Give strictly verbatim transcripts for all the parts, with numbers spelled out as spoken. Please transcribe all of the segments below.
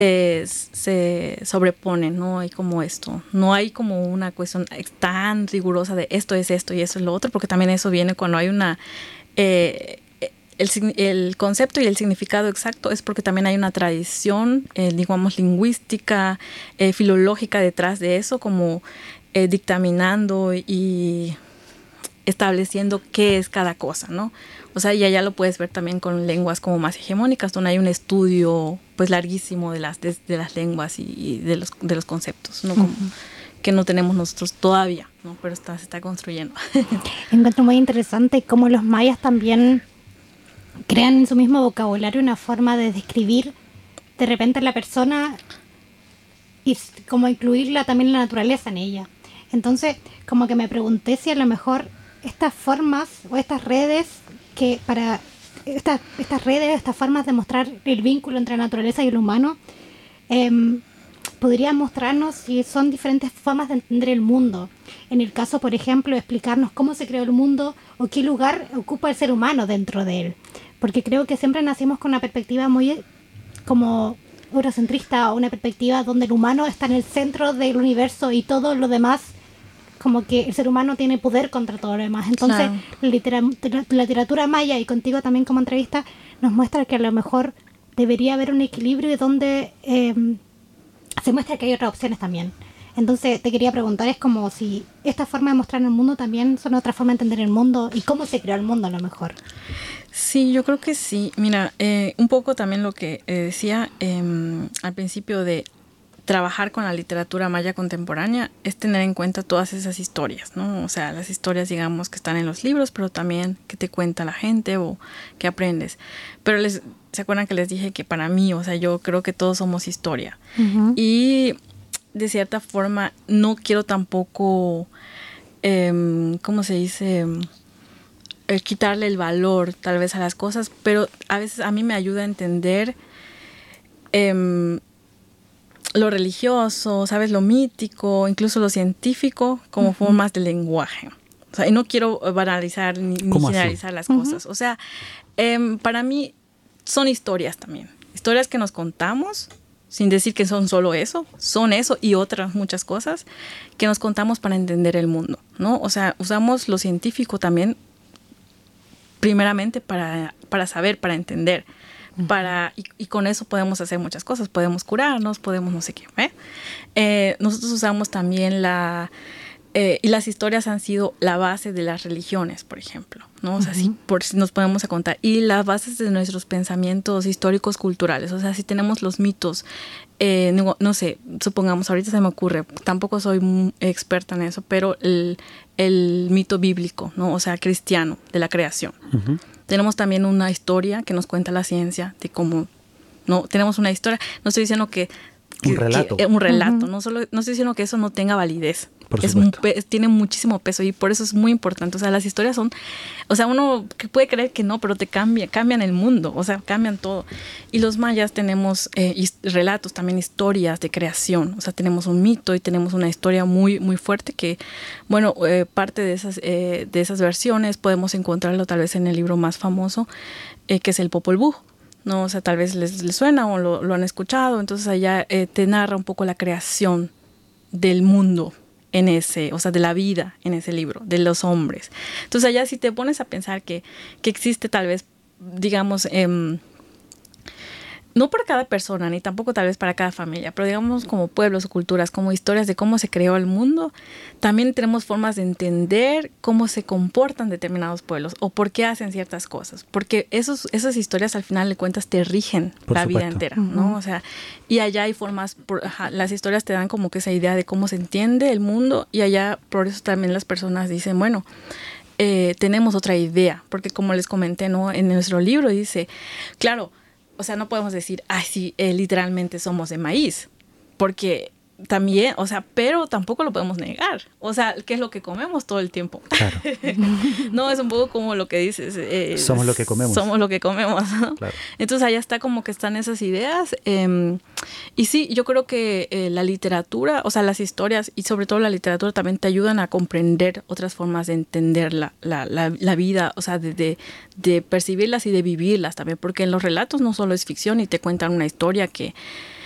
eh, se sobreponen, no hay como esto, no hay como una cuestión tan rigurosa de esto es esto y eso es lo otro, porque también eso viene cuando hay una... Eh, el, el concepto y el significado exacto es porque también hay una tradición, eh, digamos, lingüística, eh, filológica detrás de eso, como eh, dictaminando y estableciendo qué es cada cosa, ¿no? O sea, y allá lo puedes ver también con lenguas como más hegemónicas, donde hay un estudio pues larguísimo de las, de, de las lenguas y, y de, los, de los conceptos, ¿no? Como, uh-huh. que no tenemos nosotros todavía, ¿no? Pero está, se está construyendo. Encuentro muy interesante cómo los mayas también crean en su mismo vocabulario una forma de describir de repente la persona y como incluirla también la naturaleza en ella. Entonces, como que me pregunté si a lo mejor estas formas o estas redes que para estas, estas redes, estas formas de mostrar el vínculo entre la naturaleza y el humano, eh, podrían mostrarnos si son diferentes formas de entender el mundo. En el caso, por ejemplo, de explicarnos cómo se creó el mundo o qué lugar ocupa el ser humano dentro de él. Porque creo que siempre nacimos con una perspectiva muy como eurocentrista, o una perspectiva donde el humano está en el centro del universo y todo lo demás, como que el ser humano tiene poder contra todo lo demás. Entonces, claro. la, literatura, la literatura maya, y contigo también como entrevista, nos muestra que a lo mejor debería haber un equilibrio donde eh, se muestra que hay otras opciones también. Entonces, te quería preguntar, es como si esta forma de mostrar el mundo también son otra forma de entender el mundo y cómo se creó el mundo a lo mejor. Sí, yo creo que sí. Mira, eh, un poco también lo que eh, decía eh, al principio de trabajar con la literatura maya contemporánea es tener en cuenta todas esas historias, ¿no? O sea, las historias, digamos, que están en los libros, pero también que te cuenta la gente o que aprendes. Pero les, ¿se acuerdan que les dije que para mí, o sea, yo creo que todos somos historia? Uh-huh. Y de cierta forma no quiero tampoco, eh, ¿cómo se dice? Eh, quitarle el valor tal vez a las cosas, pero a veces a mí me ayuda a entender eh, lo religioso, ¿sabes? Lo mítico, incluso lo científico como uh-huh. formas de lenguaje. O sea, y no quiero banalizar ni, ni generalizar las uh-huh. cosas. O sea, eh, para mí son historias también. Historias que nos contamos, sin decir que son solo eso, son eso y otras muchas cosas que nos contamos para entender el mundo, ¿no? O sea, usamos lo científico también primeramente para, para saber, para entender. Para, y, y con eso podemos hacer muchas cosas, podemos curarnos, podemos no sé qué, ¿eh? Eh, nosotros usamos también la, eh, y las historias han sido la base de las religiones, por ejemplo, ¿no? O sea, uh-huh. si, por, si nos podemos contar, y las bases de nuestros pensamientos históricos culturales, o sea, si tenemos los mitos, eh, no, no sé, supongamos, ahorita se me ocurre, tampoco soy muy experta en eso, pero el, el mito bíblico, ¿no? O sea, cristiano, de la creación. Uh-huh. Tenemos también una historia que nos cuenta la ciencia de cómo, no, tenemos una historia, no estoy diciendo que, que un relato, que, un relato, uh-huh. no solo, no estoy diciendo que eso no tenga validez, es un, tiene muchísimo peso y por eso es muy importante. O sea, las historias son, o sea, uno que puede creer que no, pero te cambia, cambian el mundo, o sea, cambian todo. Y los mayas tenemos eh, relatos, también historias de creación, o sea, tenemos un mito y tenemos una historia muy, muy fuerte que, bueno, eh, parte de esas, eh, de esas versiones podemos encontrarlo tal vez en el libro más famoso, eh, que es el Popol Vuh. No, o sea, tal vez les, les suena o lo, lo han escuchado. Entonces allá eh, te narra un poco la creación del mundo en ese, o sea, de la vida en ese libro, de los hombres. Entonces allá si te pones a pensar que, que existe tal vez, digamos, eh, no para cada persona, ni tampoco tal vez para cada familia, pero digamos como pueblos o culturas, como historias de cómo se creó el mundo, también tenemos formas de entender cómo se comportan determinados pueblos o por qué hacen ciertas cosas, porque esos, esas historias al final de cuentas te rigen por la supuesto. Vida entera, ¿no? Uh-huh. O sea, y allá hay formas, por, ajá, las historias te dan como que esa idea de cómo se entiende el mundo y allá por eso también las personas dicen, bueno, eh, tenemos otra idea, porque como les comenté, ¿no? En nuestro libro dice, claro, o sea, no podemos decir, ay, sí, eh, literalmente somos de maíz, porque también, o sea, pero tampoco lo podemos negar. O sea, ¿qué es lo que comemos todo el tiempo? Claro. No, es un poco como lo que dices. Eh, somos lo que comemos. Somos lo que comemos, ¿no? Claro. Entonces, allá está como que están esas ideas. Eh, y sí, yo creo que eh, la literatura, o sea, las historias y sobre todo la literatura también te ayudan a comprender otras formas de entender la, la, la, la vida, o sea, de, de, de percibirlas y de vivirlas también, porque en los relatos no solo es ficción y te cuentan una historia que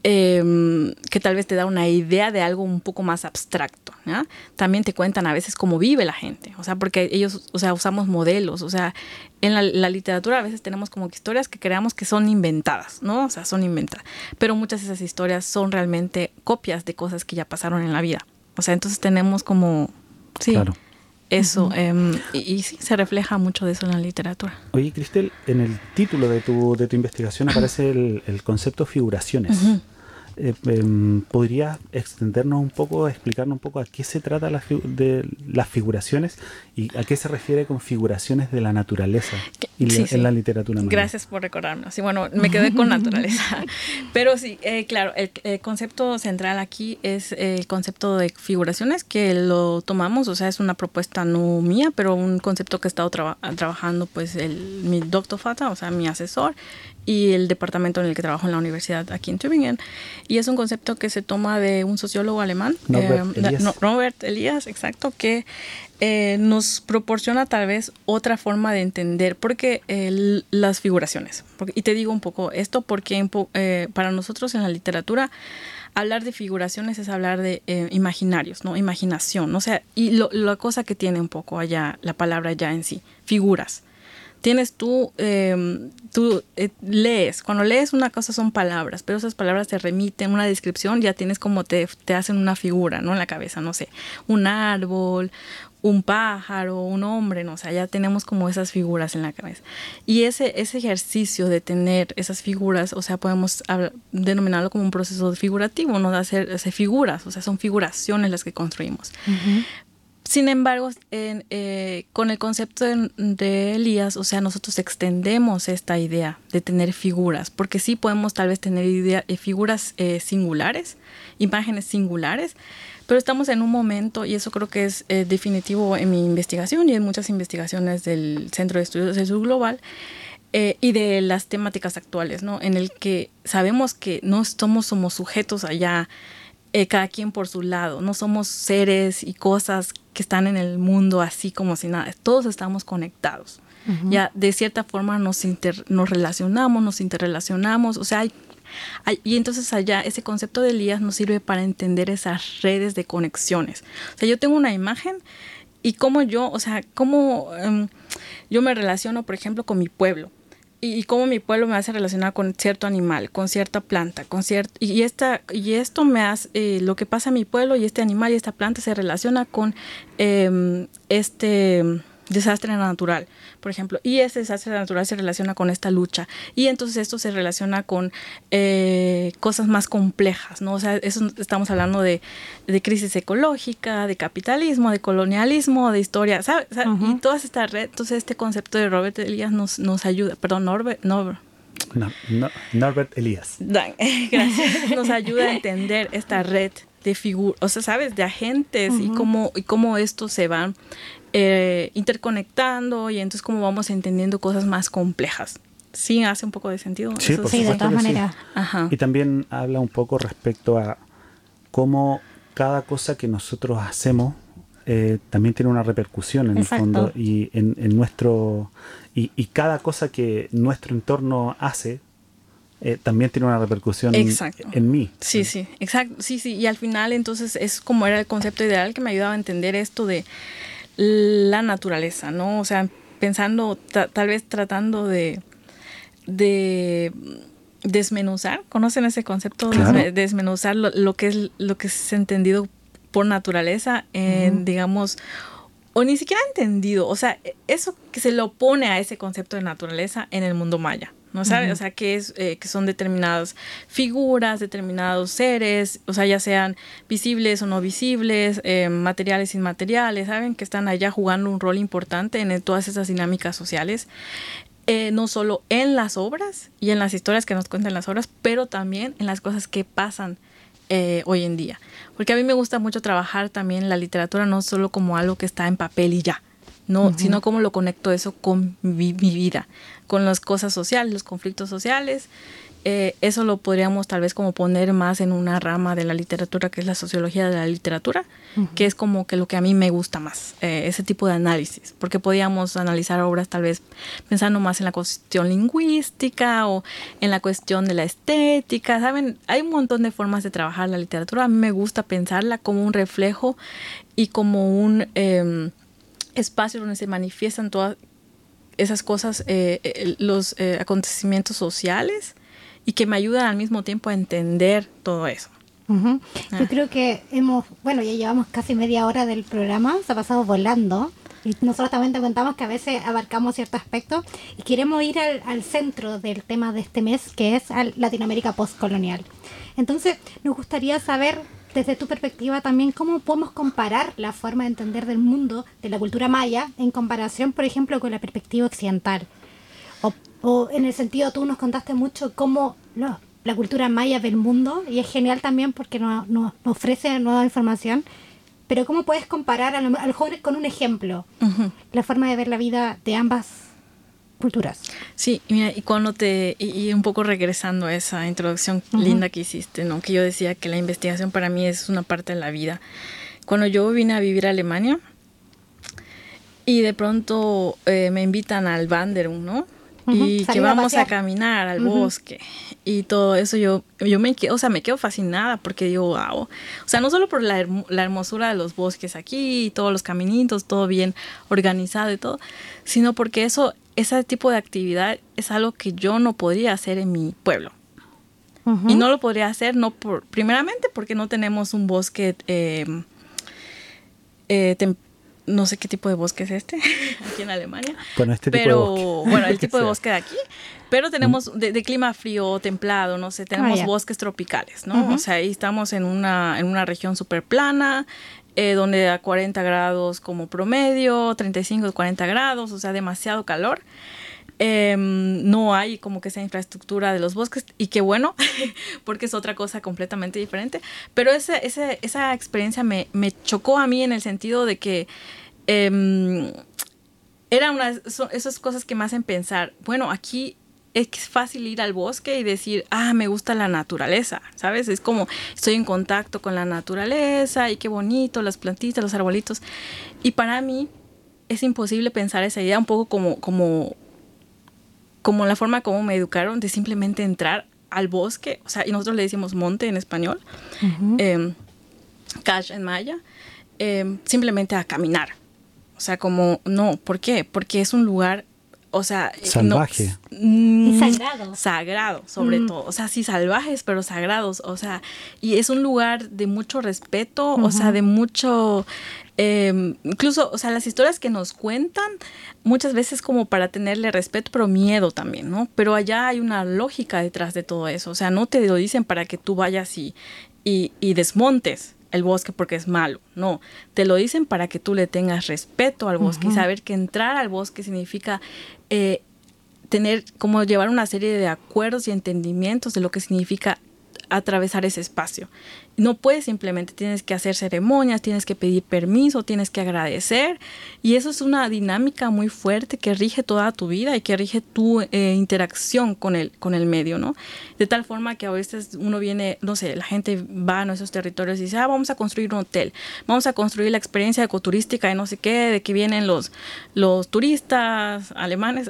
Eh, que tal vez te da una idea de algo un poco más abstracto, ¿ya? También te cuentan a veces cómo vive la gente, o sea, porque ellos, o sea, usamos modelos, o sea, en la, la literatura a veces tenemos como que historias que creamos que son inventadas, ¿no? O sea, son inventadas, pero muchas de esas historias son realmente copias de cosas que ya pasaron en la vida, o sea, entonces tenemos como, sí, claro. Eso, uh-huh. eh, y, y sí, se refleja mucho de eso en la literatura. Oye, Cristel, en el título de tu, de tu investigación aparece el, el concepto figuraciones. Uh-huh. Eh, eh, ¿Podrías extendernos un poco, explicarnos un poco a qué se trata la fi- de las figuraciones y a qué se refiere con figuraciones de la naturaleza y sí, la, sí. en la literatura? Gracias por recordarme. Sí, bueno, me quedé con naturaleza. Pero sí, eh, claro, el, el concepto central aquí es el concepto de figuraciones que lo tomamos, o sea, es una propuesta no mía, pero un concepto que he estado traba- trabajando pues el, mi doctor Fata, o sea, mi asesor, y el departamento en el que trabajo en la universidad aquí en Tübingen. Y es un concepto que se toma de un sociólogo alemán, Norbert, eh, Elias. No, Norbert Elias, exacto, que eh, nos proporciona tal vez otra forma de entender porque eh, las figuraciones. Porque, y te digo un poco esto porque eh, para nosotros en la literatura hablar de figuraciones es hablar de eh, imaginarios, ¿no? Imaginación, o sea, y lo, la cosa que tiene un poco allá, la palabra ya en sí, figuras. Tienes tú, eh, tú eh, lees, cuando lees una cosa son palabras, pero esas palabras te remiten una descripción, ya tienes como te, te hacen una figura, ¿no? En la cabeza, no sé, un árbol, un pájaro, un hombre, no, o sea, ya tenemos como esas figuras en la cabeza. Y ese, ese ejercicio de tener esas figuras, o sea, podemos hablar, denominarlo como un proceso figurativo, ¿no? De hacer, hacer figuras, o sea, son figuraciones las que construimos. Uh-huh. Sin embargo, en, eh, con el concepto de, de Elías, o sea, nosotros extendemos esta idea de tener figuras, porque sí podemos tal vez tener idea, eh, figuras eh, singulares, imágenes singulares, pero estamos en un momento, y eso creo que es eh, definitivo en mi investigación y en muchas investigaciones del Centro de Estudios del Sur Global, eh, y de las temáticas actuales, ¿no? En el que sabemos que no somos, somos sujetos allá, Eh, cada quien por su lado, no somos seres y cosas que están en el mundo así como si nada, todos estamos conectados. Uh-huh. Ya de cierta forma nos, inter, nos relacionamos, nos interrelacionamos, o sea, hay, hay, y entonces allá ese concepto de Elías nos sirve para entender esas redes de conexiones. O sea, yo tengo una imagen y cómo yo, o sea, cómo um, yo me relaciono, por ejemplo, con mi pueblo. Y cómo mi pueblo me hace relacionar con cierto animal, con cierta planta, con cierto y esta y esto me hace eh, lo que pasa en mi pueblo y este animal y esta planta se relaciona con eh, este desastre natural, por ejemplo, y ese desastre natural se relaciona con esta lucha y entonces esto se relaciona con eh, cosas más complejas, ¿no? O sea, eso estamos hablando de, de crisis ecológica, de capitalismo, de colonialismo, de historia, ¿sabes? O sea, uh-huh. Y todas estas redes, entonces este concepto de Robert Elias nos, nos ayuda, perdón, Norbert, Norbert. No, no, Norbert Elias. Gracias. Nos ayuda a entender esta red de figuras, o sea, ¿sabes? De agentes uh-huh. y cómo y cómo estos se van eh, interconectando y entonces cómo vamos entendiendo cosas más complejas. Sí, hace un poco de sentido. Sí, por sí, de todas maneras. Sí. Ajá. Y también habla un poco respecto a cómo cada cosa que nosotros hacemos eh, también tiene una repercusión en Exacto. el fondo y en, en nuestro y, y cada cosa que nuestro entorno hace Eh, también tiene una repercusión exacto. en mí. Sí, sí, exacto. Sí, sí. Y al final, entonces, es como era el concepto ideal que me ayudaba a entender esto de la naturaleza, ¿no? O sea, pensando, ta- tal vez tratando de, de desmenuzar. ¿Conocen ese concepto? Claro. Desme- desmenuzar lo, lo que es lo que es entendido por naturaleza en, uh-huh. digamos, o ni siquiera entendido. O sea, eso que se le opone a ese concepto de naturaleza en el mundo maya. ¿No sabes? Uh-huh. O sea, que, es, eh, que son determinadas figuras, determinados seres, o sea, ya sean visibles o no visibles, eh, materiales, inmateriales, ¿saben? Que están allá jugando un rol importante en todas esas dinámicas sociales, eh, no solo en las obras y en las historias que nos cuentan las obras, pero también en las cosas que pasan eh, hoy en día. Porque a mí me gusta mucho trabajar también la literatura no solo como algo que está en papel y ya, no, uh-huh. sino cómo lo conecto eso con mi, mi vida, con las cosas sociales, los conflictos sociales eh, eso lo podríamos tal vez como poner más en una rama de la literatura que es la sociología de la literatura, uh-huh. que es como que lo que a mí me gusta más, eh, ese tipo de análisis, porque podíamos analizar obras tal vez pensando más en la cuestión lingüística o en la cuestión de la estética, ¿saben? Hay un montón de formas de trabajar la literatura. A mí me gusta pensarla como un reflejo y como un eh, espacio donde se manifiestan todas esas cosas, eh, eh, los eh, acontecimientos sociales, y que me ayudan al mismo tiempo a entender todo eso. Uh-huh. Ah. Yo creo que hemos, bueno, ya llevamos casi media hora del programa, se ha pasado volando, y nosotros también te contamos que a veces abarcamos ciertos aspectos, y queremos ir al, al centro del tema de este mes, que es Latinoamérica postcolonial. Entonces, nos gustaría saber, desde tu perspectiva también, cómo podemos comparar la forma de entender del mundo, de la cultura maya, en comparación, por ejemplo, con la perspectiva occidental. O, o en el sentido, tú nos contaste mucho cómo no, la cultura maya ve el mundo, y es genial también porque nos, nos, nos ofrece nueva información, pero cómo puedes comparar a lo mejor con un ejemplo, uh-huh. la forma de ver la vida de ambas culturas. Sí, mira, y cuando te, y, y un poco regresando a esa introducción uh-huh. linda que hiciste, ¿no? Que yo decía que la investigación para mí es una parte de la vida. Cuando yo vine a vivir a Alemania, y de pronto eh, me invitan al Wanderung, ¿no? Uh-huh. Y que vamos a, a caminar al uh-huh. bosque y todo eso, yo yo me quedo, o sea, me quedo fascinada porque digo, wow, o sea, no solo por la, herm- la hermosura de los bosques aquí, todos los caminitos, todo bien organizado y todo, sino porque eso, ese tipo de actividad es algo que yo no podría hacer en mi pueblo. Uh-huh. Y no lo podría hacer, no por, primeramente porque no tenemos un bosque eh, eh, tem- no sé qué tipo de bosque es este, aquí en Alemania. Bueno, este pero, tipo de bosque. Bueno, el tipo de bosque de aquí. Pero tenemos de, de clima frío, templado, no sé, tenemos ah, yeah. bosques tropicales, ¿no? Uh-huh. O sea, ahí estamos en una, en una región súper plana, eh, donde a cuarenta grados como promedio, treinta y cinco, cuarenta grados, o sea, demasiado calor. Eh, no hay como que esa infraestructura de los bosques, y qué bueno, porque es otra cosa completamente diferente. Pero ese, ese, esa experiencia me, me chocó a mí en el sentido de que eh, era una, son esas cosas que me hacen pensar, bueno, aquí es fácil ir al bosque y decir, ah, me gusta la naturaleza, ¿sabes? Es como estoy en contacto con la naturaleza y qué bonito, las plantitas, los arbolitos. Y para mí es imposible pensar esa idea un poco como... como como la forma como me educaron de simplemente entrar al bosque, o sea, y nosotros le decimos monte en español, uh-huh. eh, cash en maya, eh, simplemente a caminar. O sea, como, no, ¿por qué? Porque es un lugar, o sea... Salvaje. No, y sagrado. Sagrado, sobre mm. todo. O sea, sí, salvajes, pero sagrados. O sea, y es un lugar de mucho respeto, uh-huh. o sea, de mucho... Eh, incluso, o sea, las historias que nos cuentan muchas veces como para tenerle respeto, pero miedo también, ¿no? Pero allá hay una lógica detrás de todo eso. O sea, no te lo dicen para que tú vayas y, y, y desmontes el bosque porque es malo. No, te lo dicen para que tú le tengas respeto al bosque, uh-huh. y saber que entrar al bosque significa eh, tener, como llevar una serie de acuerdos y entendimientos de lo que significa atravesar ese espacio. No puedes simplemente, tienes que hacer ceremonias, tienes que pedir permiso, tienes que agradecer, y eso es una dinámica muy fuerte que rige toda tu vida y que rige tu eh, interacción con el, con el medio, ¿no? De tal forma que a veces uno viene, no sé, la gente va a nuestros territorios y dice, ah, vamos a construir un hotel, vamos a construir la experiencia ecoturística de no sé qué, de que vienen los, los turistas alemanes,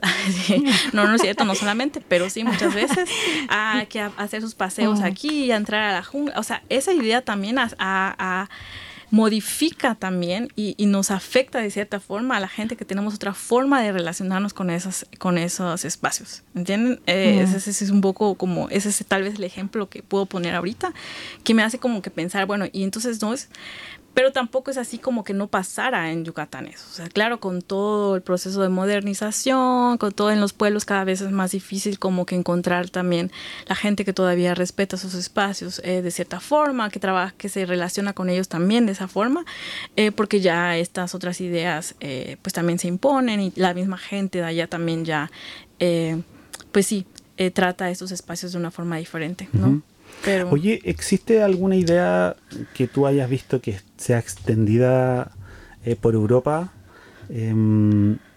no, no es cierto, no solamente, pero sí muchas veces, a, que a, a hacer sus paseos aquí, a entrar a la jungla, o sea, esa idea también a, a, a modifica también y, y nos afecta de cierta forma a la gente que tenemos otra forma de relacionarnos con esos, con esos espacios, ¿entienden? Eh, mm. ese, ese es un poco como, ese es tal vez el ejemplo que puedo poner ahorita, que me hace como que pensar, bueno, y entonces no es... Pero tampoco es así como que no pasara en Yucatán eso. O sea, claro, con todo el proceso de modernización, con todo en los pueblos cada vez es más difícil como que encontrar también la gente que todavía respeta sus espacios eh, de cierta forma, que trabaja, que se relaciona con ellos también de esa forma, eh, porque ya estas otras ideas eh, pues también se imponen y la misma gente de allá también ya, eh, pues sí, eh, trata estos espacios de una forma diferente, ¿no? Uh-huh. Pero... Oye, ¿existe alguna idea que tú hayas visto que sea extendida eh, por Europa? Eh,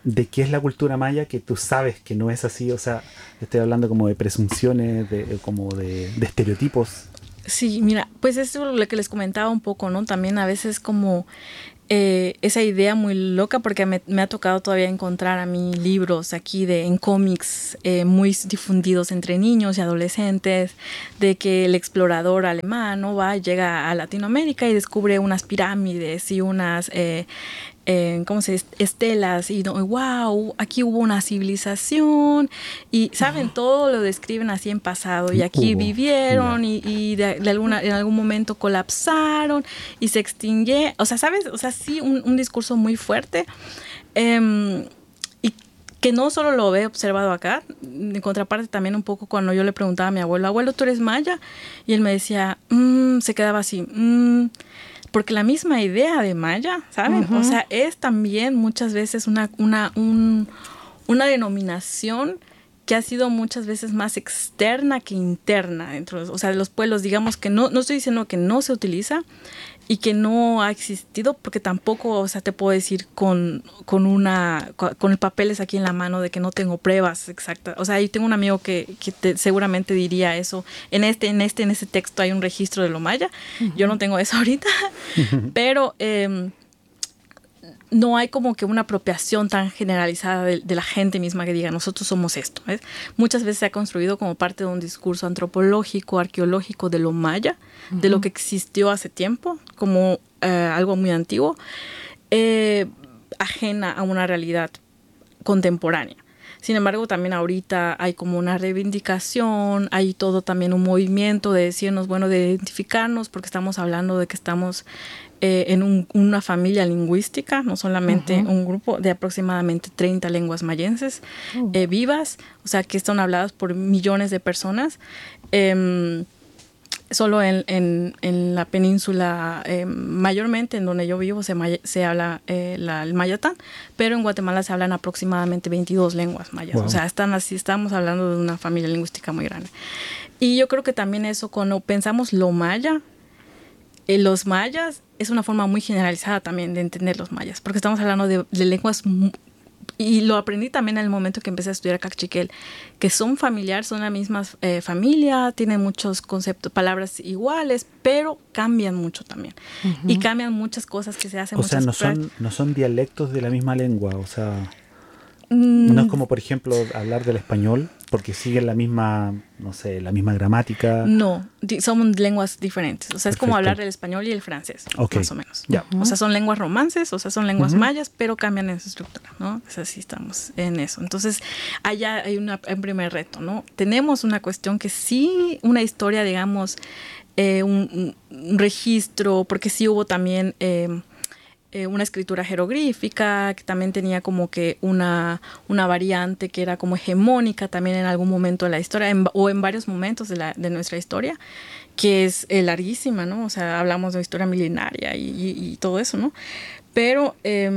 de qué es la cultura maya que tú sabes que no es así. O sea, estoy hablando como de presunciones, de, como de, de estereotipos. Sí, mira, pues eso es lo que les comentaba un poco, ¿no? También a veces como eh, esa idea muy loca, porque me, me ha tocado todavía encontrar a mí libros aquí de en cómics eh, muy difundidos entre niños y adolescentes, de que el explorador alemán, ¿no? va, llega a Latinoamérica y descubre unas pirámides y unas... Eh, Eh, ¿cómo se dice? Estelas y no, wow, aquí hubo una civilización y saben, todo lo describen así en pasado y aquí uh, vivieron yeah. y, y de, de alguna, en algún momento colapsaron y se extinguieron, o sea, ¿sabes? O sea, sí, un, un discurso muy fuerte eh, y que no solo lo he observado acá, en contraparte también un poco cuando yo le preguntaba a mi abuelo, abuelo, ¿tú eres maya? Y él me decía, mmm, se quedaba así, mmm, porque la misma idea de maya, ¿saben? Uh-huh. O sea, es también muchas veces una, una, un, una denominación que ha sido muchas veces más externa que interna dentro, o sea, de los pueblos, digamos que no, no estoy diciendo que no se utiliza y que no ha existido, porque tampoco, o sea, te puedo decir con, con una, con el papeles aquí en la mano de que no tengo pruebas exactas. O sea, yo tengo un amigo que, que te, seguramente diría eso. En este, en este, en ese texto hay un registro de lo maya. Uh-huh. Yo no tengo eso ahorita, uh-huh. pero eh, no hay como que una apropiación tan generalizada de, de la gente misma que diga, nosotros somos esto, ¿ves? Muchas veces se ha construido como parte de un discurso antropológico, arqueológico de lo maya, uh-huh. de lo que existió hace tiempo, como eh, algo muy antiguo, eh, ajena a una realidad contemporánea. Sin embargo, también ahorita hay como una reivindicación, hay todo también un movimiento de decirnos, bueno, de identificarnos, porque estamos hablando de que estamos eh, en un, una familia lingüística, no solamente uh-huh. un grupo de aproximadamente treinta lenguas mayenses uh-huh. eh, vivas, o sea, que están habladas por millones de personas. Eh, Solo en, en, en la península, eh, mayormente en donde yo vivo, se, maya, se habla eh, la, el mayatán, pero en Guatemala se hablan aproximadamente veintidós lenguas mayas. Wow. O sea, están así, estamos hablando de una familia lingüística muy grande. Y yo creo que también eso, cuando pensamos lo maya, eh, los mayas es una forma muy generalizada también de entender los mayas, porque estamos hablando de, de lenguas... Y lo aprendí también en el momento que empecé a estudiar Cachiquel, que son familiares, son la misma eh, familia, tienen muchos conceptos, palabras iguales, pero cambian mucho también. Uh-huh. Y cambian muchas cosas que se hacen. O sea, no son, no son dialectos de la misma lengua, o sea... No es como, por ejemplo, hablar del español, porque siguen la misma, no sé, la misma gramática. No, di- son lenguas diferentes. O sea, Perfecto. Es como hablar el español y el francés, okay. más o menos. Yeah. Uh-huh. O sea, son lenguas romances, o sea, son lenguas uh-huh. mayas, pero cambian en su estructura, ¿no? O sea, sí estamos en eso. Entonces, allá hay una, un primer reto, ¿no? Tenemos una cuestión que sí, una historia, digamos, eh, un, un registro, porque sí hubo también... Eh, Eh, una escritura jeroglífica, que también tenía como que una, una variante que era como hegemónica también en algún momento de la historia, en, o en varios momentos de, la, de nuestra historia, que es eh, larguísima, ¿no? O sea, hablamos de historia milenaria y, y, y todo eso, ¿no? Pero eh,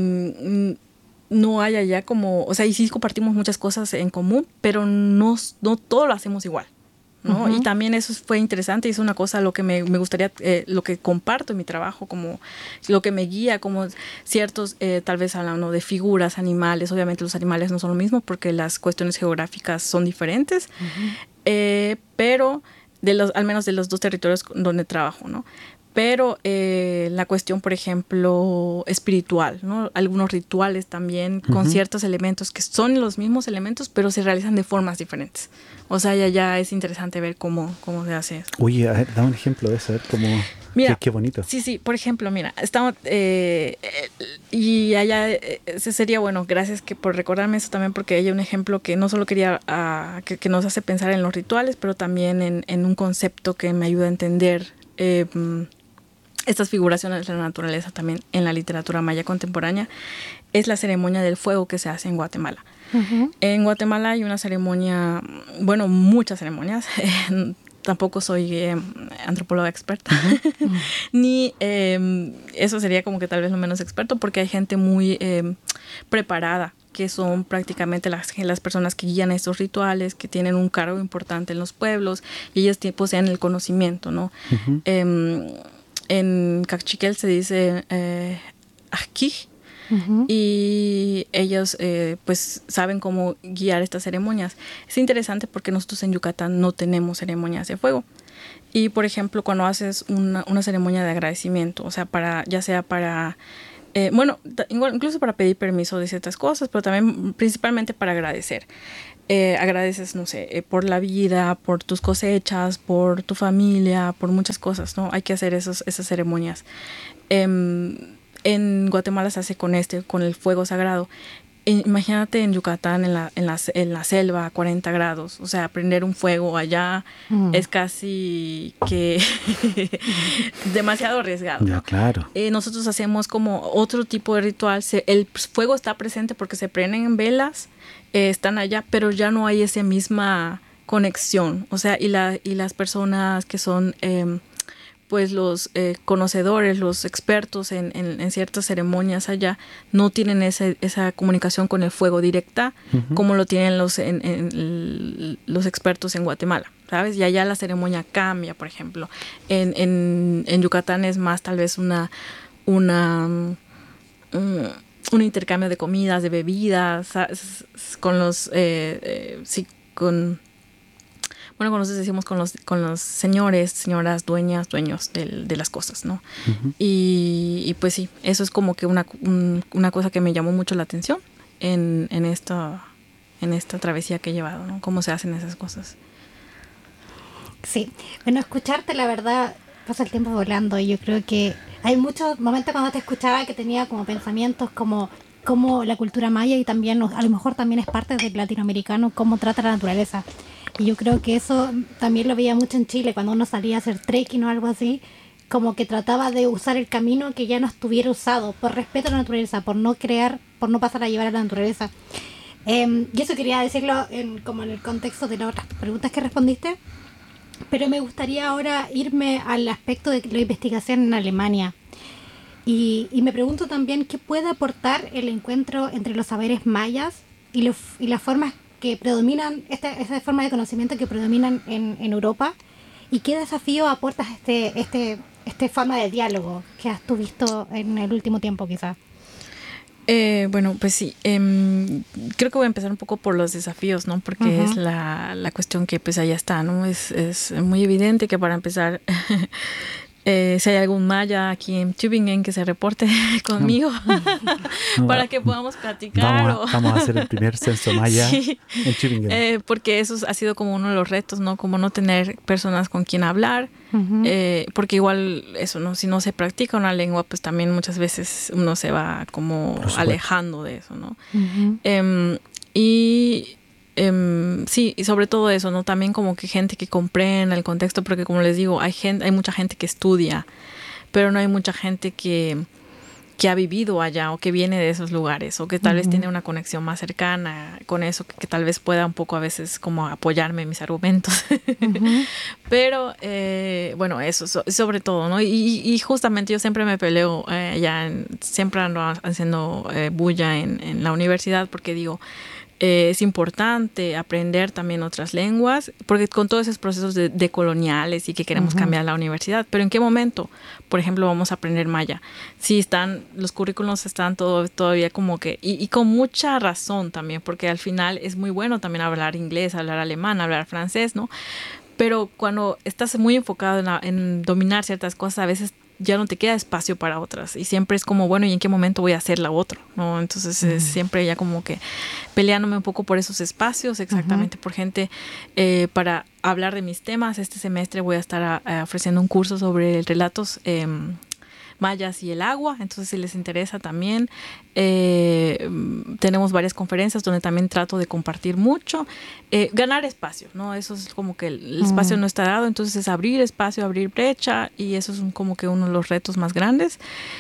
no hay allá como, o sea, y sí compartimos muchas cosas en común, pero no, no todo lo hacemos igual, ¿no? Uh-huh. Y también eso fue interesante y es una cosa lo que me, me gustaría, eh, lo que comparto en mi trabajo, como lo que me guía, como ciertos, eh, tal vez hablando de figuras, animales, obviamente los animales no son lo mismo porque las cuestiones geográficas son diferentes, uh-huh. eh, pero de los, al menos de los dos territorios donde trabajo, ¿no? Pero eh, la cuestión, por ejemplo, espiritual, ¿no? Algunos rituales también uh-huh. con ciertos elementos que son los mismos elementos, pero se realizan de formas diferentes. O sea, ya, ya es interesante ver cómo, cómo se hace eso. Oye, a ver, da un ejemplo de eso, a ver cómo... Mira, qué, qué bonito. Sí, sí, por ejemplo, mira, estamos... Eh, eh, y allá eh, sería bueno, gracias que por recordarme eso también, porque hay un ejemplo que no solo quería... Uh, que, que nos hace pensar en los rituales, pero también en, en un concepto que me ayuda a entender... Eh, estas figuraciones de la naturaleza también en la literatura maya contemporánea, es la ceremonia del fuego que se hace en Guatemala. Uh-huh. En Guatemala hay una ceremonia, bueno, muchas ceremonias, eh, tampoco soy eh, antropóloga experta, uh-huh. ni eh, eso sería como que tal vez lo menos experto, porque hay gente muy eh, preparada, que son prácticamente las, las personas que guían estos rituales, que tienen un cargo importante en los pueblos, y ellas poseen el conocimiento, ¿no? Uh-huh. Eh, En Cachiquel se dice eh, aquí, Uh-huh. Y ellos eh, pues saben cómo guiar estas ceremonias. Es interesante porque nosotros en Yucatán no tenemos ceremonias de fuego. Y por ejemplo, cuando haces una, una ceremonia de agradecimiento, o sea, para ya sea para, eh, bueno, incluso para pedir permiso de ciertas cosas, pero también principalmente para agradecer. Eh, agradeces, no sé, eh, por la vida, por tus cosechas, por tu familia, por muchas cosas, ¿no? Hay que hacer esos, esas ceremonias. Eh, en Guatemala se hace con este, con el fuego sagrado. Imagínate en Yucatán, en la, en la, en la selva, a cuarenta grados. O sea, prender un fuego allá mm. es casi que demasiado arriesgado. Ya, claro. Eh, nosotros hacemos como otro tipo de ritual. Se, el fuego está presente porque se prenden velas, eh, están allá, pero ya no hay esa misma conexión. O sea, y, la, y las personas que son... Eh, pues los eh, conocedores, los expertos en, en, en ciertas ceremonias allá no tienen ese, esa comunicación con el fuego directa uh-huh. como lo tienen los, en, en, los expertos en Guatemala, ¿sabes? Y allá la ceremonia cambia, por ejemplo. En, en, en Yucatán es más tal vez una, una um, un intercambio de comidas, de bebidas, ¿sabes? Con los, eh, eh, sí, con... Bueno, como nosotros decimos con los, con los señores, señoras, dueñas, dueños de, de las cosas, ¿no? Uh-huh. Y, y pues sí, eso es como que una, un, una cosa que me llamó mucho la atención en, en, esta, en esta travesía que he llevado, ¿no? Cómo se hacen esas cosas. Sí, bueno, escucharte la verdad pasa el tiempo volando y yo creo que hay muchos momentos cuando te escuchaba que tenía como pensamientos como... como la cultura maya y también, a lo mejor también es parte del latinoamericano, cómo trata la naturaleza. Y yo creo que eso también lo veía mucho en Chile, cuando uno salía a hacer trekking o algo así, como que trataba de usar el camino que ya no estuviera usado, por respeto a la naturaleza, por no crear, por no pasar a llevar a la naturaleza. Eh, y eso quería decirlo en, como en el contexto de las otras preguntas que respondiste, pero me gustaría ahora irme al aspecto de la investigación en Alemania. Y, y me pregunto también qué puede aportar el encuentro entre los saberes mayas y, los, y las formas que predominan, esta, esta forma de conocimiento que predominan en, en Europa, y qué desafío aporta este, este, este forma de diálogo que has tú visto en el último tiempo quizás. Eh, bueno, pues sí, eh, creo que voy a empezar un poco por los desafíos, ¿no? Porque uh-huh. es la, la cuestión que pues allá está, ¿no? Es, es muy evidente que para empezar... Eh, si hay algún maya aquí en Tübingen que se reporte conmigo no. No, para que podamos platicar. Vamos a, vamos a hacer el primer censo maya sí. en Tübingen. Eh, porque eso ha sido como uno de los retos, ¿no? Como no tener personas con quien hablar. Uh-huh. Eh, porque igual eso, ¿no? Si no se practica una lengua, pues también muchas veces uno se va como alejando de eso, ¿no? Uh-huh. Eh, y... Um, sí, y sobre todo eso, ¿no? También como que gente que comprenda el contexto, porque como les digo, hay gente, hay mucha gente que estudia, pero no hay mucha gente que, que ha vivido allá o que viene de esos lugares o que tal uh-huh. vez tiene una conexión más cercana con eso, que, que tal vez pueda un poco a veces como apoyarme en mis argumentos. Uh-huh. Pero, eh, bueno, eso so, sobre todo, ¿no? Y, y justamente yo siempre me peleo, eh, ya en, siempre ando haciendo eh, bulla en, en la universidad porque digo... Eh, es importante aprender también otras lenguas, porque con todos esos procesos de, de coloniales y que queremos uh-huh. cambiar la universidad, pero ¿en qué momento? Por ejemplo, vamos a aprender maya. Sí, están, los currículos están todo, todavía como que, y, y con mucha razón también, porque al final es muy bueno también hablar inglés, hablar alemán, hablar francés, ¿no? Pero cuando estás muy enfocado en, la, en dominar ciertas cosas, a veces ya no te queda espacio para otras y siempre es como, bueno, ¿y en qué momento voy a hacer la otra? ¿No? Entonces uh-huh. es siempre ya como que peleándome un poco por esos espacios, exactamente uh-huh. por gente eh, para hablar de mis temas. Este semestre voy a estar a, a ofreciendo un curso sobre relatos eh, mayas y el agua, entonces si les interesa también, eh, tenemos varias conferencias donde también trato de compartir mucho, eh, ganar espacio, ¿no? Eso es como que el espacio mm. no está dado, entonces es abrir espacio, abrir brecha, y eso es un, como que uno de los retos más grandes.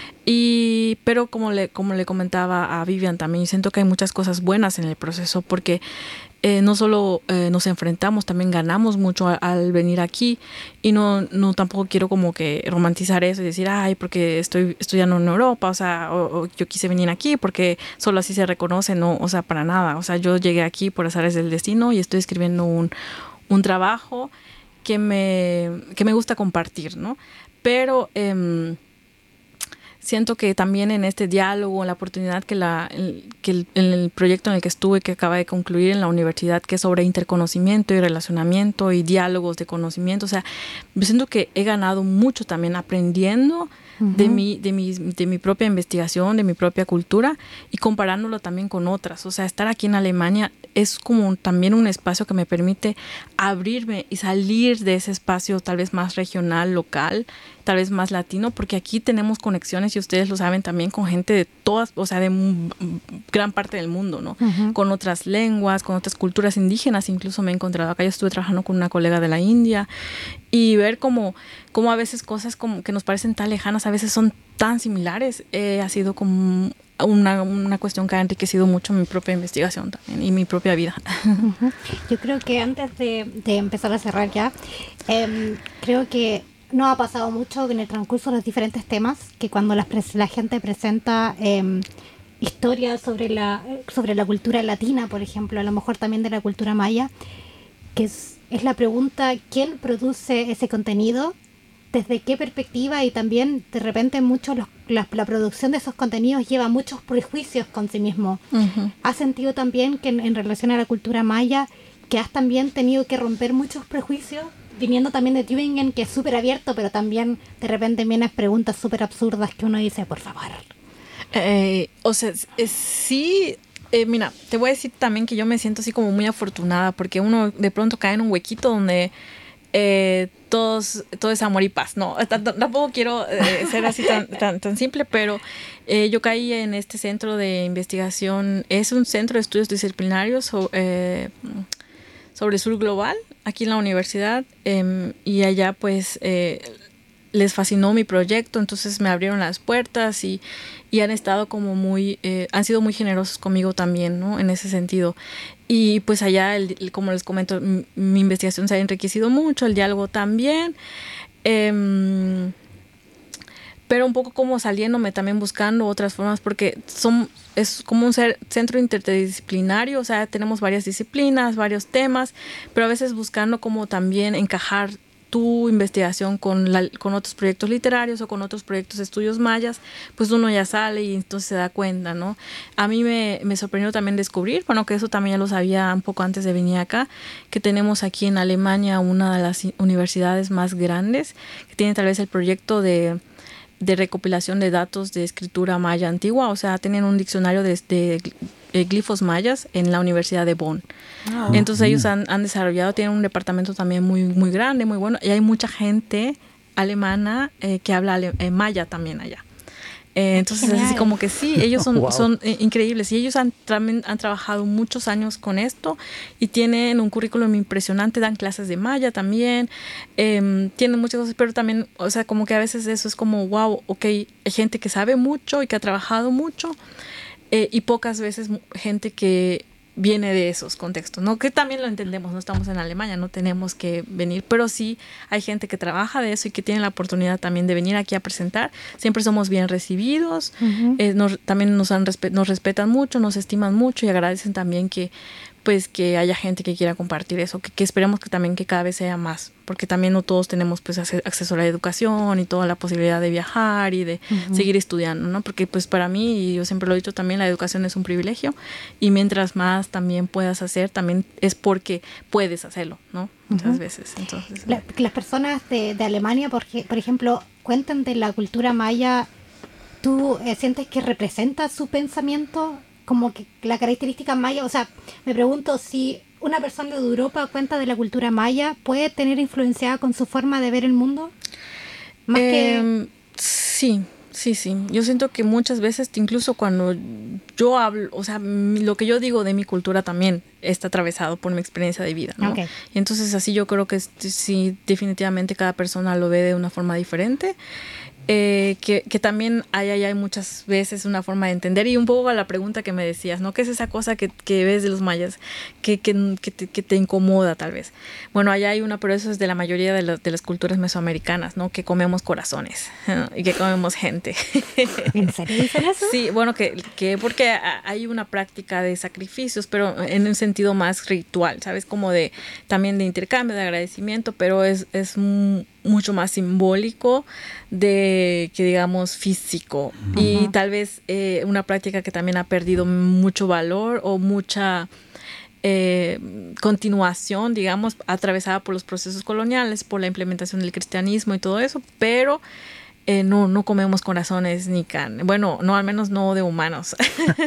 Y pero como le como le comentaba a Vivian también, siento que hay muchas cosas buenas en el proceso porque eh, no solo eh, nos enfrentamos, también ganamos mucho al, al venir aquí, y no no tampoco quiero como que romantizar eso y decir, ay, porque estoy estudiando en Europa, o sea, o, o yo quise venir aquí porque solo así se reconoce, no, o sea, para nada. O sea, yo llegué aquí por azares del destino y estoy escribiendo un un trabajo que me que me gusta compartir, ¿no? Pero eh, siento que también en este diálogo, en la oportunidad que, la, el, que el, en el proyecto en el que estuve, que acaba de concluir en la universidad, que es sobre interconocimiento y relacionamiento y diálogos de conocimiento, o sea, yo siento que he ganado mucho también aprendiendo uh-huh. de, mi, de, mi, de mi propia investigación, de mi propia cultura y comparándolo también con otras. O sea, estar aquí en Alemania es como también un espacio que me permite abrirme y salir de ese espacio tal vez más regional, local, tal vez más latino, porque aquí tenemos conexiones, y ustedes lo saben también, con gente de todas, o sea, de m- gran parte del mundo, ¿no? Uh-huh. Con otras lenguas, con otras culturas indígenas, incluso me he encontrado acá. Yo estuve trabajando con una colega de la India, y ver cómo, cómo a veces cosas como que nos parecen tan lejanas, a veces son tan similares, eh, ha sido como una, una cuestión que ha enriquecido mucho mi propia investigación también y mi propia vida. Uh-huh. Yo creo que antes de, de empezar a cerrar ya, eh, creo que nos ha pasado mucho en el transcurso de los diferentes temas, que cuando la, la gente presenta eh, historias sobre la, sobre la cultura latina, por ejemplo, a lo mejor también de la cultura maya, que es, es la pregunta, ¿quién produce ese contenido? ¿Desde qué perspectiva? Y también de repente mucho los, la, la producción de esos contenidos lleva muchos prejuicios con sí mismo. Uh-huh. ¿Has sentido también que en, en relación a la cultura maya, que has también tenido que romper muchos prejuicios? Viniendo también de Tübingen, que es súper abierto, pero también de repente vienen preguntas súper absurdas que uno dice, por favor. Eh, o sea, eh, sí, eh, mira, te voy a decir también que yo me siento así como muy afortunada, porque uno de pronto cae en un huequito donde eh, todos, todo es amor y paz. No, t- t- tampoco quiero eh, ser así tan, tan, tan simple, pero eh, yo caí en este centro de investigación. Es un centro de estudios disciplinarios eh, sobre sur global, aquí en la universidad, eh, y allá pues eh, les fascinó mi proyecto, entonces me abrieron las puertas y, y han estado como muy, eh, han sido muy generosos conmigo también, ¿no? En ese sentido. Y pues allá, el, el, como les comento, mi, mi investigación se ha enriquecido mucho, el diálogo también, eh, pero un poco como saliéndome también buscando otras formas, porque son es como un ser, centro interdisciplinario, o sea, tenemos varias disciplinas, varios temas, pero a veces buscando como también encajar tu investigación con, la, con otros proyectos literarios o con otros proyectos de estudios mayas, pues uno ya sale y entonces se da cuenta, ¿no? A mí me, me sorprendió también descubrir, bueno, que eso también ya lo sabía un poco antes de venir acá, que tenemos aquí en Alemania una de las universidades más grandes, que tiene tal vez el proyecto de... de recopilación de datos de escritura maya antigua, o sea, tienen un diccionario de, de, de glifos mayas en la Universidad de Bonn. Oh. Entonces mm. ellos han, han desarrollado, tienen un departamento también muy, muy grande, muy bueno, y hay mucha gente alemana eh, que habla ale- eh, maya también allá. Eh, entonces es así como que sí, ellos son, wow. son eh, increíbles, y ellos han, también han trabajado muchos años con esto y tienen un currículum impresionante, dan clases de maya también, eh, tienen muchas cosas, pero también, o sea, como que a veces eso es como, wow, ok, hay gente que sabe mucho y que ha trabajado mucho, eh, y pocas veces gente que viene de esos contextos, ¿no? Que también lo entendemos, no estamos en Alemania, no tenemos que venir, pero sí hay gente que trabaja de eso y que tiene la oportunidad también de venir aquí a presentar. Siempre somos bien recibidos, uh-huh. eh, nos, también nos, han respe- nos respetan mucho, nos estiman mucho y agradecen también que pues que haya gente que quiera compartir eso, que, que esperemos que también que cada vez sea más, porque también no todos tenemos pues acceso a la educación y toda la posibilidad de viajar y de uh-huh. seguir estudiando, ¿no? Porque pues para mí, y yo siempre lo he dicho también, la educación es un privilegio, y mientras más también puedas hacer, también es porque puedes hacerlo, ¿no? Muchas uh-huh. veces. Entonces, la, las personas de, de Alemania, por, por ejemplo, cuentan de la cultura maya. ¿Tú eh, sientes que representa su pensamiento? Como que la característica maya, o sea, me pregunto si una persona de Europa cuenta de la cultura maya, ¿puede tener influenciada con su forma de ver el mundo? Más eh, que... Sí, sí, sí. Yo siento que muchas veces, incluso cuando yo hablo, o sea, lo que yo digo de mi cultura también está atravesado por mi experiencia de vida, ¿no? Okay. Y entonces así yo creo que sí, definitivamente cada persona lo ve de una forma diferente. Eh, que, que también hay, hay, hay muchas veces una forma de entender, y un poco a la pregunta que me decías, ¿no? ¿Qué es esa cosa que, que ves de los mayas que, que, que, te, que te incomoda tal vez? Bueno, allá hay una, pero eso es de la mayoría de, la, de las culturas mesoamericanas, ¿no? Que comemos corazones, ¿no? Y que comemos gente. ¿En serio dicen eso? Sí, bueno, que, que porque hay una práctica de sacrificios, pero en un sentido más ritual, ¿sabes? Como de también de intercambio, de agradecimiento, pero es, es un mucho más simbólico de que digamos físico. Uh-huh. Y tal vez eh, una práctica que también ha perdido mucho valor o mucha eh, continuación, digamos, atravesada por los procesos coloniales, por la implementación del cristianismo y todo eso, pero Eh, no, no comemos corazones ni carne. Bueno, no, al menos no de humanos.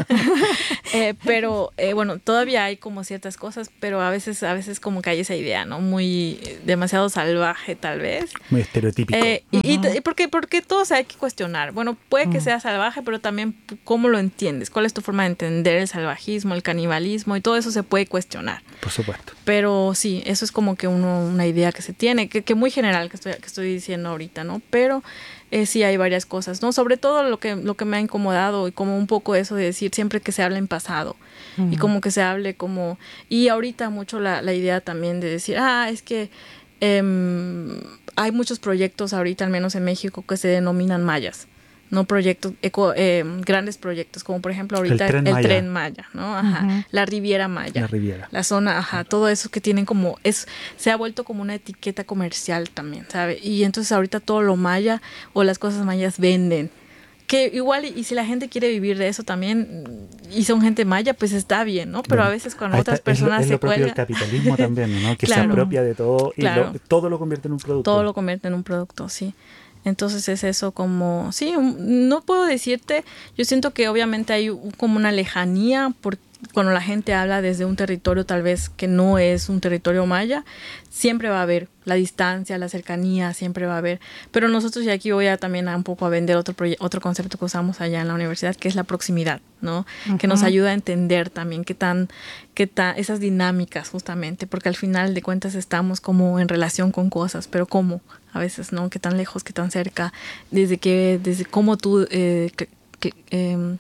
eh, pero, eh, bueno, todavía hay como ciertas cosas, pero a veces, a veces como que hay esa idea, ¿no? Muy, eh, demasiado salvaje, tal vez. Muy estereotípico. Eh, uh-huh. Y, y porque, porque todo se hay que cuestionar. Bueno, puede que uh-huh. sea salvaje, pero también cómo lo entiendes, cuál es tu forma de entender el salvajismo, el canibalismo, y todo eso se puede cuestionar. Por supuesto. Pero sí, eso es como que uno, una idea que se tiene, que, que muy general que estoy, que estoy diciendo ahorita, ¿no? Pero Eh, sí hay varias cosas, ¿no? Sobre todo lo que, lo que me ha incomodado y como un poco eso de decir siempre que se habla en pasado uh-huh. y como que se hable como... Y ahorita mucho la, la idea también de decir, ah, es que eh, hay muchos proyectos ahorita, al menos en México, que se denominan mayas, ¿no? Proyectos, eco, eh, grandes proyectos, como por ejemplo ahorita el Tren el Maya, tren Maya, ¿no? Ajá. Uh-huh. La Riviera Maya. La Riviera. La zona, ajá, todo eso que tienen como, es se ha vuelto como una etiqueta comercial también, ¿sabe? Y entonces ahorita todo lo maya o las cosas mayas venden. Que igual, y, y si la gente quiere vivir de eso también, y son gente maya, pues está bien, ¿no? Pero bueno, a veces cuando otras está, personas es lo, es se lo propio cuelgan... del capitalismo también, ¿no? Que claro, se apropia de todo y claro. lo, todo lo convierte en un producto. Todo lo convierte en un producto, sí. Entonces es eso como, sí, no puedo decirte, yo siento que obviamente hay como una lejanía por, cuando la gente habla desde un territorio tal vez que no es un territorio maya, siempre va a haber la distancia, la cercanía, siempre va a haber, pero nosotros, y aquí voy a también a un poco a vender otro proye- otro concepto que usamos allá en la universidad, que es la proximidad, ¿no? Uh-huh. Que nos ayuda a entender también qué tan, qué tan, esas dinámicas justamente, porque al final de cuentas estamos como en relación con cosas, pero ¿cómo? A veces, ¿no? Qué tan lejos, qué tan cerca, desde que, desde cómo tú eh, que, que, eh,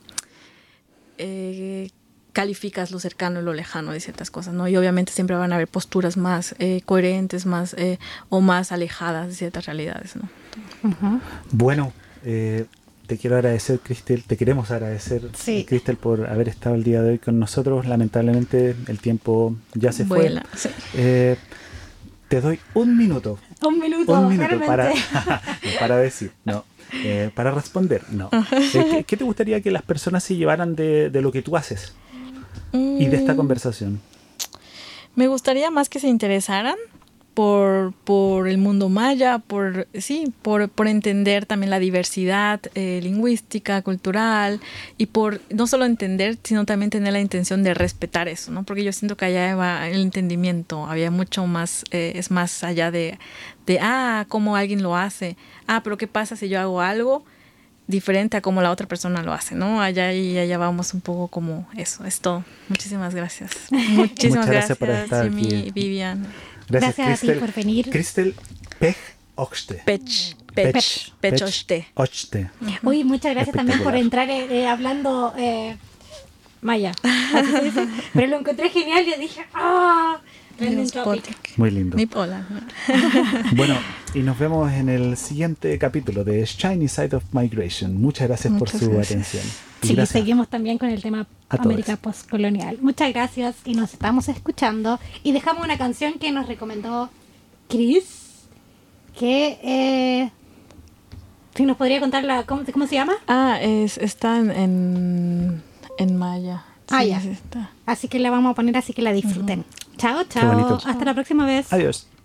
eh, calificas lo cercano y lo lejano de ciertas cosas, ¿no? Y obviamente siempre van a haber posturas más eh, coherentes, más eh, o más alejadas de ciertas realidades, ¿no? Uh-huh. Bueno, eh, te quiero agradecer, Cristel, te queremos agradecer, sí. Cristel, por haber estado el día de hoy con nosotros. Lamentablemente el tiempo ya se Vuela, fue. Sí. Eh, te doy un minuto. Un minuto, un minuto para, para decir, no. Eh, para responder, no. Eh, ¿qué, ¿Qué te gustaría que las personas se llevaran de, de lo que tú haces mm, y de esta conversación? Me gustaría más que se interesaran por, por el mundo maya, por sí, por, por entender también la diversidad eh, lingüística, cultural, y por no solo entender, sino también tener la intención de respetar eso, ¿no? Porque yo siento que allá va el entendimiento, había mucho más, eh, es más allá de, de, ah, cómo alguien lo hace, ah, pero ¿qué pasa si yo hago algo diferente a como la otra persona lo hace, ¿no? Allá y allá vamos un poco como eso, es todo. Muchísimas gracias. Muchísimas gracias, gracias por estar Jimmy, aquí. Vivian. Gracias, gracias Cristel. a ti por venir. Cristel Pech Ochte. Pech. Pech. Pech Ochte. Ochte. Uy, muchas gracias también por entrar eh, hablando eh, maya. Pero lo encontré genial y dije, ¡ah! Oh, muy lindo. Nipola. Bueno, y nos vemos en el siguiente capítulo de Shiny Side of Migration. Muchas gracias Muchas por su gracias. atención. Y sí, gracias. Seguimos también con el tema América postcolonial. Muchas gracias y nos estamos escuchando. Y dejamos una canción que nos recomendó Chris, que eh, si nos podría contar la, ¿cómo, ¿cómo se llama? Ah, es, está en, en, en maya. Ah, sí, ya. Está. Así que la vamos a poner, así que la disfruten. Uh-huh. Chao, chao. Hasta la próxima vez. Adiós.